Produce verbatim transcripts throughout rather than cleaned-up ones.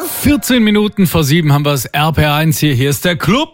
vierzehn Minuten vor sieben haben wir es. R P eins hier. Hier ist der Club.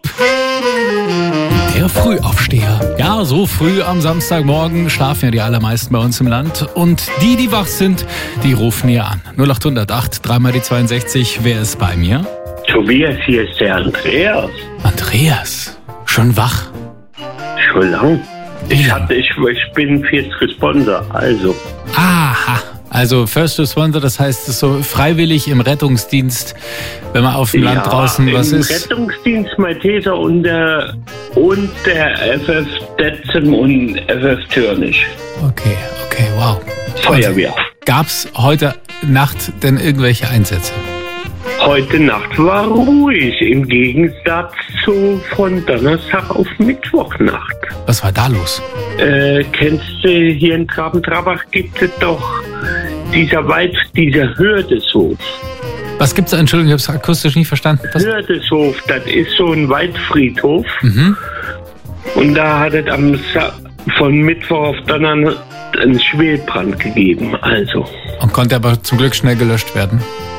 Der Frühaufsteher. Ja, so früh am Samstagmorgen schlafen ja die allermeisten bei uns im Land. Und die, die wach sind, die rufen hier an. null acht null acht, dreimal die zweiundsechzig. Wer ist bei mir? Tobias, hier ist der Andreas. Andreas. Schon wach? Schon lang. Ich, Ja. hatte, ich, ich bin First Responder, also. Aha. Also First Responder, das heißt, es ist so freiwillig im Rettungsdienst, wenn man auf dem Land draußen was im ist. Rettungsdienst Malteser und der, und der F F Detzen und F F Türnisch. Okay, okay, wow. Feuerwehr. Gab es heute Nacht denn irgendwelche Einsätze? Heute Nacht war ruhig, im Gegensatz zu von Donnerstag auf Mittwochnacht. Was war da los? Äh, kennst du, hier in Traben-Trabach gibt es doch dieser Wald, dieser Hürdeshof. Was gibt's da? Entschuldigung, ich habe es akustisch nicht verstanden. Was? Hürdeshof, das ist so ein Waldfriedhof. Mhm. Und da hat es am Sa- von Mittwoch auf Donnerstag einen Schwelbrand gegeben. Also, Und konnte aber zum Glück schnell gelöscht werden.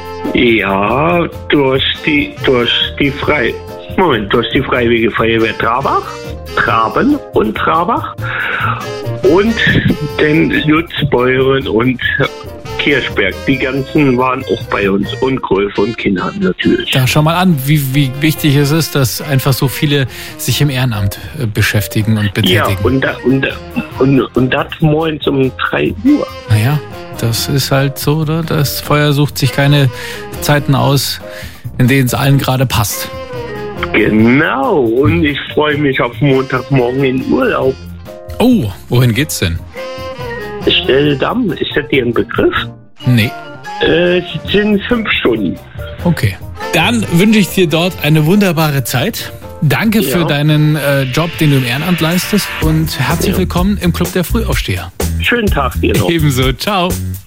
ja, durch die, durch die Frei, Moment, durch die Freiwillige Feuerwehr Trabach, Traben und Trabach und den Jutzbeuren und Kirchberg. Die ganzen waren auch bei uns und Golf und Kinder natürlich. Da schau mal an, wie, wie wichtig es ist, dass einfach so viele sich im Ehrenamt äh, beschäftigen und Ja, betätigen. und, da, und, da- und, und das morgens um drei Uhr. Naja, das ist halt so, oder? Das Feuer sucht sich keine Zeiten aus, in denen es allen gerade passt. Genau, und ich freue mich auf Montagmorgen in Urlaub. Oh, wohin geht's denn? Stelldamm, ist das dir ein Begriff? Nee. Äh, es sind fünf Stunden. Okay. Dann wünsche ich dir dort eine wunderbare Zeit. Danke Ja. für deinen äh, Job, den du im Ehrenamt leistest. Und herzlich Ja. willkommen im Club der Frühaufsteher. Schönen Tag dir noch. Ebenso. Ciao.